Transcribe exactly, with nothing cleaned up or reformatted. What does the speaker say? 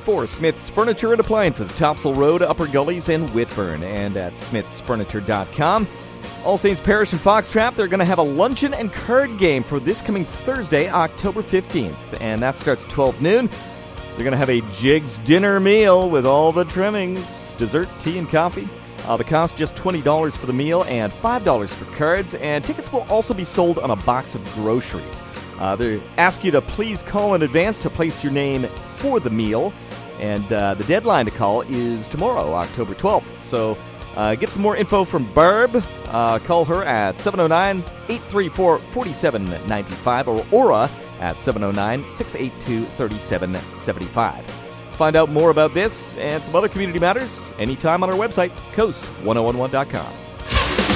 for Smith's Furniture and Appliances, Topsail Road, Upper Gullies, and Whitburn, and at smiths furniture dot com. All Saints Parish and Foxtrap, they're going to have a luncheon and card game for this coming Thursday, October fifteenth, and that starts at twelve noon. They're going to have a Jigs dinner meal with all the trimmings, dessert, tea, and coffee. Uh, the cost just twenty dollars for the meal and five dollars for cards, and tickets will also be sold on a box of groceries. Uh, they ask you to please call in advance to place your name for the meal, and uh, the deadline to call is tomorrow, October twelfth. So uh, get some more info from Barb. Uh, call her at seven oh nine, eight three four, four seven nine five or Aura at seven oh nine, six eight two, three seven seven five. Find out more about this and some other community matters anytime on our website, coast ten eleven dot com.